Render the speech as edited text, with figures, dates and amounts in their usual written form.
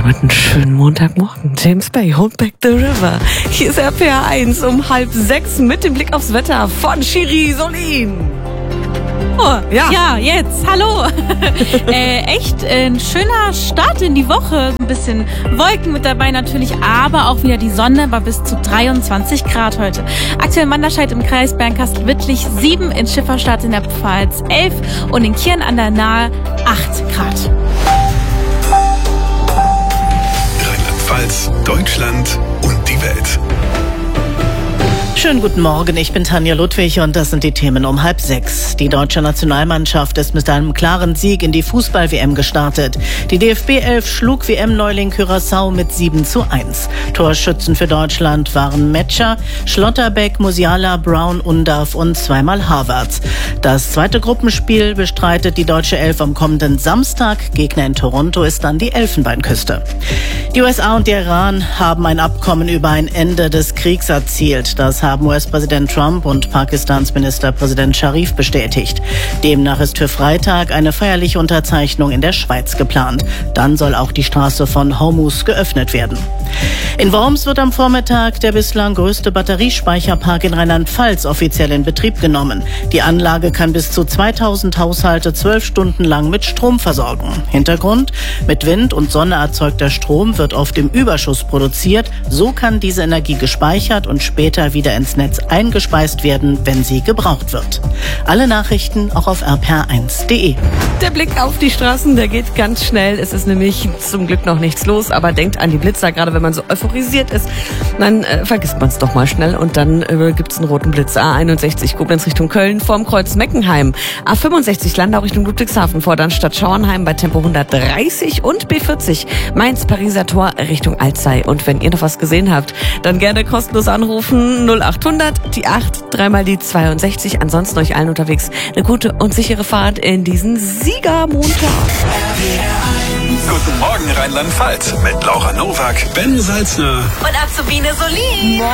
damit einen schönen Montagmorgen. James Bay, Hold Back the River. Hier ist RPR1 um 5:30 mit dem Blick aufs Wetter von Shiri Solin. Oh, ja, jetzt. Hallo. Echt ein schöner Start in die Woche. Ein bisschen Wolken mit dabei natürlich, aber auch wieder die Sonne bei bis zu 23 Grad heute. Aktuell Manderscheid im Kreis Bernkastel-Wittlich 7, in Schifferstadt in der Pfalz 11 und in Kirn an der Nahe 8 Grad. Rheinland-Pfalz, Deutschland und die Welt. Schönen guten Morgen, ich bin Tanja Ludwig und das sind die Themen um 5:30. Die deutsche Nationalmannschaft ist mit einem klaren Sieg in die Fußball-WM gestartet. Die DFB-11 schlug WM-Neuling Curaçao mit 7:1. Torschützen für Deutschland waren Metscher, Schlotterbeck, Musiala, Brown, Undav und zweimal Havertz. Das zweite Gruppenspiel bestreitet die deutsche Elf am kommenden Samstag. Gegner in Toronto ist dann die Elfenbeinküste. Die USA und der Iran haben ein Abkommen über ein Ende des Kriegs erzielt. Das haben US-Präsident Trump und Pakistans Ministerpräsident Sharif bestätigt. Demnach ist für Freitag eine feierliche Unterzeichnung in der Schweiz geplant. Dann soll auch die Straße von Hormuz geöffnet werden. In Worms wird am Vormittag der bislang größte Batteriespeicherpark in Rheinland-Pfalz offiziell in Betrieb genommen. Die Anlage kann bis zu 2000 Haushalte 12 Stunden lang mit Strom versorgen. Hintergrund: mit Wind und Sonne erzeugter Strom wird oft im Überschuss produziert. So kann diese Energie gespeichert und später wieder ins Netz eingespeist werden, wenn sie gebraucht wird. Alle Nachrichten auch auf rpr1.de. Der Blick auf die Straßen, der geht ganz schnell. Es ist nämlich zum Glück noch nichts los, aber denkt an die Blitzer, gerade wenn man so euphorisiert ist, dann vergisst man es doch mal schnell und dann gibt's einen roten Blitz. A61 Koblenz Richtung Köln vorm Kreuz Meckenheim. A65 Landau Richtung Ludwigshafen vor Dannstatt Schauernheim bei Tempo 130 und B40 Mainz-Pariser Tor Richtung Alzey. Und wenn ihr noch was gesehen habt, dann gerne kostenlos anrufen 0800 die 8 dreimal die 62. Ansonsten euch allen unterwegs eine gute und sichere Fahrt in diesen Siegermontag. Guten Morgen Rheinland-Pfalz mit Laura Nowak, Ben Salzner Und Azubine Solin.